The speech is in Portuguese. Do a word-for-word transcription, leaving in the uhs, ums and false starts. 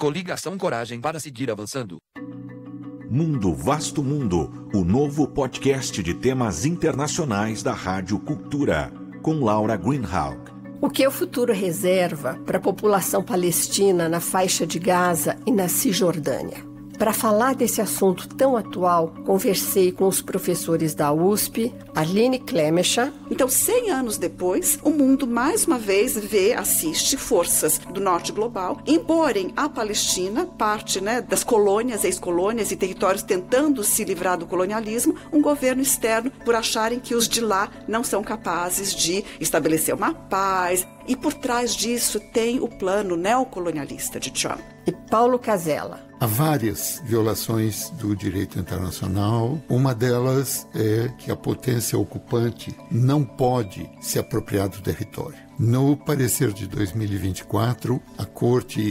Coligação Coragem para seguir avançando. Mundo Vasto Mundo, o novo podcast de temas internacionais da Rádio Cultura, com Laura Greenhalgh. O que o futuro reserva para a população palestina na faixa de Gaza e na Cisjordânia? Para falar desse assunto tão atual, conversei com os professores da U S P, Aline Clemecha. Então, cem anos depois, o mundo mais uma vez vê, assiste forças do norte global imporem à Palestina, parte né, das colônias, ex-colônias e territórios tentando se livrar do colonialismo, um governo externo por acharem que os de lá não são capazes de estabelecer uma paz. E por trás disso tem o plano neocolonialista de Trump. E Paulo Casella. Há várias violações do direito internacional. Uma delas é que a potência ocupante não pode se apropriar do território. No parecer de dois mil e vinte e quatro, a Corte